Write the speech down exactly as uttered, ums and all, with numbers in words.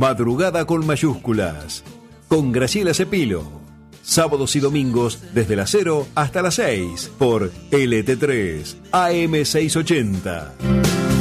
Madrugada con mayúsculas, con Graciela Cepilo. Sábados y domingos desde las cero hasta las seis por L T tres A M seiscientos ochenta.